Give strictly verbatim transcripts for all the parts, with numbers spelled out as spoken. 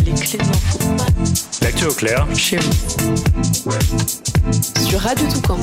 Les clés de l'info. L'actu au clair. Chez vous. Sur Radio Toucan.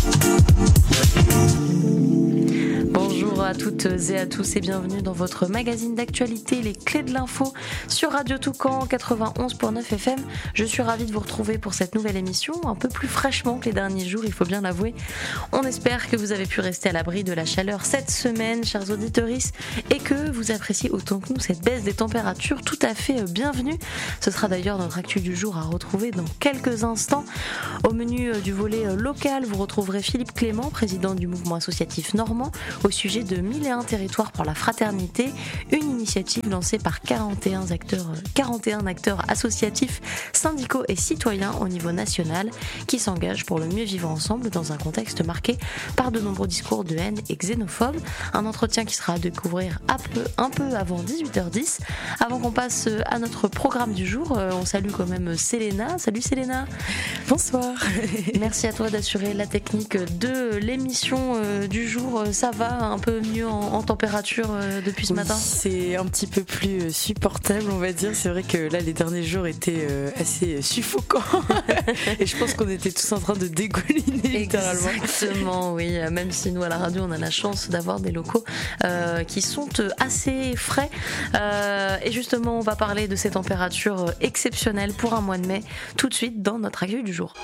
Bonjour à toutes et à tous et bienvenue dans votre magazine d'actualité Les Clés de l'Info sur Radio Toucan quatre-vingt-onze virgule neuf F M. Je suis ravie de vous retrouver pour cette nouvelle émission, un peu plus fraîchement que les derniers jours, il faut bien l'avouer. On espère que vous avez pu rester à l'abri de la chaleur cette semaine, chers auditeurs, et que vous appréciez autant que nous cette baisse des températures, tout à fait bienvenue. Ce sera d'ailleurs notre actu du jour à retrouver dans quelques instants. Au menu du volet local, vous retrouverez Philippe Clément, président du mouvement associatif normand, au sujet de mille et un territoires pour la fraternité, une initiative lancée par quarante et un acteurs, quarante et un acteurs associatifs, syndicaux et citoyens au niveau national qui s'engagent pour le mieux vivre ensemble dans un contexte marqué par de nombreux discours de haine et xénophobes. Un entretien qui sera à découvrir un peu, un peu avant dix-huit heures dix. Avant qu'on passe à notre programme du jour, on salue quand même Selena. Salut Selena. Bonsoir. Merci à toi d'assurer la technique de l'émission du jour. Ça va un peu mieux en, en température depuis ce oui, matin? C'est un petit peu plus supportable, on va dire. C'est vrai que là, les derniers jours étaient assez suffocants. Et je pense qu'on était tous en train de dégouliner, littéralement. Exactement, oui. Même si nous, à la radio, on a la chance d'avoir des locaux euh, qui sont assez frais. Euh, et justement, on va parler de ces températures exceptionnelles pour un mois de mai, tout de suite dans notre accueil du jour.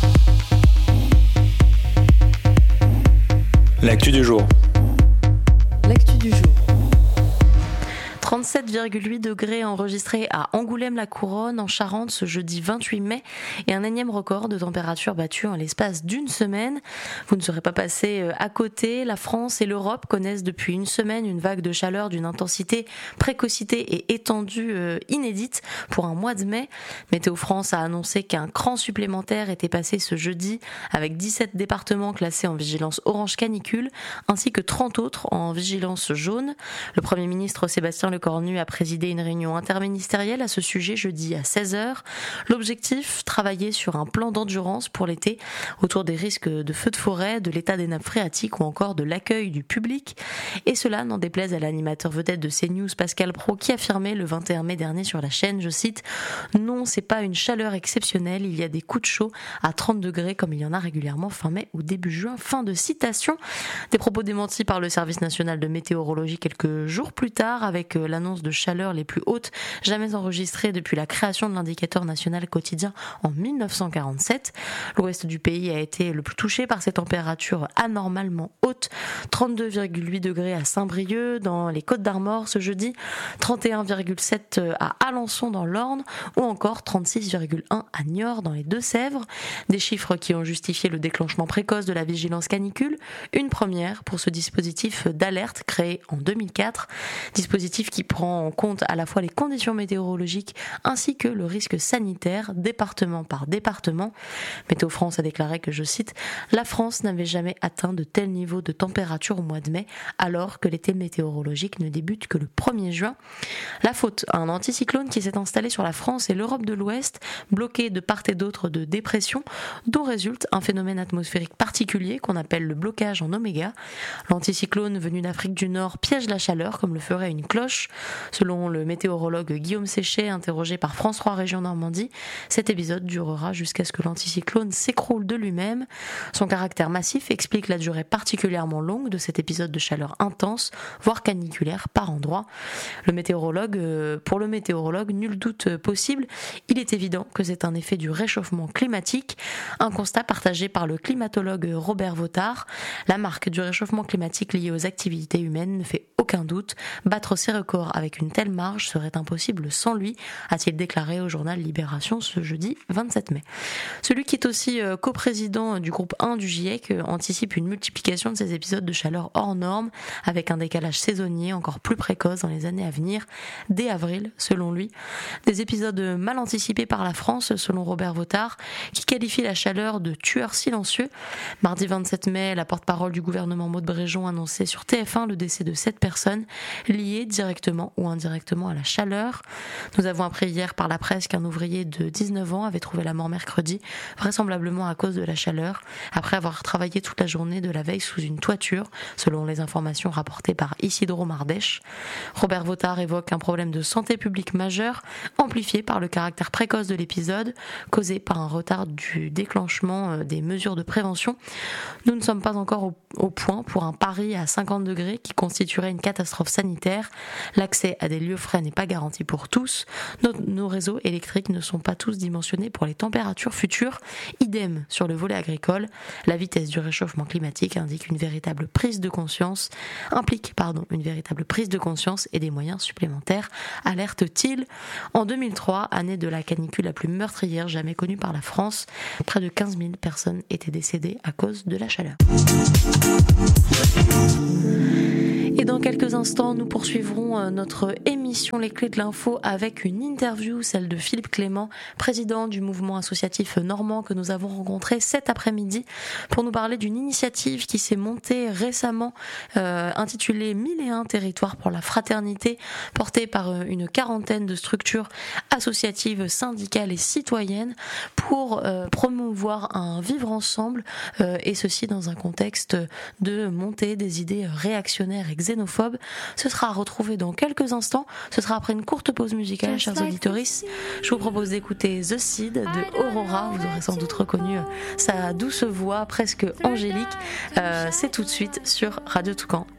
L'actu du jour. L'actu du jour. trente-sept virgule huit degrés enregistrés à Angoulême-la-Couronne en Charente ce jeudi vingt-huit mai et un énième record de température battu en l'espace d'une semaine. Vous ne serez pas passé à côté, la France et l'Europe connaissent depuis une semaine une vague de chaleur d'une intensité, précocité et étendue inédite pour un mois de mai. Météo France a annoncé qu'un cran supplémentaire était passé ce jeudi avec dix-sept départements classés en vigilance orange canicule ainsi que trente autres en vigilance jaune. Le Premier ministre Sébastien Lecornu Cornu a présidé une réunion interministérielle à ce sujet jeudi à seize heures. L'objectif, travailler sur un plan d'endurance pour l'été autour des risques de feux de forêt, de l'état des nappes phréatiques ou encore de l'accueil du public. Et cela n'en déplaise à l'animateur vedette de CNews, Pascal Praud, qui affirmait le vingt et un mai dernier sur la chaîne, je cite, « Non, c'est pas une chaleur exceptionnelle, il y a des coups de chaud à trente degrés comme il y en a régulièrement fin mai ou début juin. » Fin de citation. Des propos démentis par le service national de météorologie quelques jours plus tard avec l'annonce de chaleur les plus hautes jamais enregistrées depuis la création de l'indicateur national quotidien en dix-neuf cent quarante-sept. L'ouest du pays a été le plus touché par ces températures anormalement hautes. trente-deux virgule huit degrés à Saint-Brieuc dans les Côtes-d'Armor ce jeudi, trente et un virgule sept à Alençon dans l'Orne ou encore trente-six virgule un à Niort dans les Deux-Sèvres. Des chiffres qui ont justifié le déclenchement précoce de la vigilance canicule, une première pour ce dispositif d'alerte créé en deux mille quatre, dispositif qui prend en compte à la fois les conditions météorologiques ainsi que le risque sanitaire, département par département. Météo France a déclaré que, je cite, « La France n'avait jamais atteint de tel niveau de température au mois de mai, alors que l'été météorologique ne débute que le premier juin. » La faute à un anticyclone qui s'est installé sur la France et l'Europe de l'Ouest, bloqué de part et d'autre de dépression, dont résulte un phénomène atmosphérique particulier qu'on appelle le blocage en oméga. L'anticyclone venu d'Afrique du Nord piège la chaleur comme le ferait une cloche. Selon le météorologue Guillaume Séchet, interrogé par France trois Région Normandie, cet épisode durera jusqu'à ce que l'anticyclone s'écroule de lui-même. Son caractère massif explique la durée particulièrement longue de cet épisode de chaleur intense, voire caniculaire par endroits. Le météorologue, pour le météorologue, nul doute possible, il est évident que c'est un effet du réchauffement climatique, un constat partagé par le climatologue Robert Vautard. La marque du réchauffement climatique lié aux activités humaines ne fait aucun doute. Battre ses records avec une telle marge serait impossible sans lui, a-t-il déclaré au journal Libération ce jeudi vingt-sept mai. Celui qui est aussi coprésident du groupe un du GIEC anticipe une multiplication de ces épisodes de chaleur hors norme, avec un décalage saisonnier encore plus précoce dans les années à venir, dès avril selon lui. Des épisodes mal anticipés par la France selon Robert Vautard, qui qualifie la chaleur de tueur silencieux. Mardi vingt-sept mai, la porte-parole du gouvernement Maud Bréjon annonçait sur T F un le décès de sept personnes liées directement directement ou indirectement à la chaleur. Nous avons appris hier par la presse qu'un ouvrier de dix-neuf ans avait trouvé la mort mercredi, vraisemblablement à cause de la chaleur, après avoir travaillé toute la journée de la veille sous une toiture, selon les informations rapportées par Isidro Mardèche. Robert Vautard évoque un problème de santé publique majeur, amplifié par le caractère précoce de l'épisode, causé par un retard du déclenchement des mesures de prévention. Nous ne sommes pas encore au, au point pour un Paris à cinquante degrés qui constituerait une catastrophe sanitaire. L'accès à des lieux frais n'est pas garanti pour tous. Nos, nos réseaux électriques ne sont pas tous dimensionnés pour les températures futures. Idem sur le volet agricole. La vitesse du réchauffement climatique indique une véritable prise de conscience, implique pardon, une véritable prise de conscience et des moyens supplémentaires, alerte-t-il. En deux mille trois, année de la canicule la plus meurtrière jamais connue par la France, près de quinze mille personnes étaient décédées à cause de la chaleur. Et dans quelques instants, nous poursuivrons notre émission Les Clés de l'Info avec une interview, celle de Philippe Clément, président du mouvement associatif normand que nous avons rencontré cet après-midi pour nous parler d'une initiative qui s'est montée récemment, euh, intitulée mille et un territoires pour la fraternité, portée par une quarantaine de structures associatives, syndicales et citoyennes pour euh, promouvoir un vivre ensemble, euh, et ceci dans un contexte de montée des idées réactionnaires et xénophobes. Ce sera retrouvé dans quelques instants. Ce sera après une courte pause musicale, chers auditeurs. Je vous propose d'écouter The Seed de Aurora. Vous aurez sans doute reconnu sa douce voix presque angélique. Euh, c'est tout de suite sur Radio Toucan.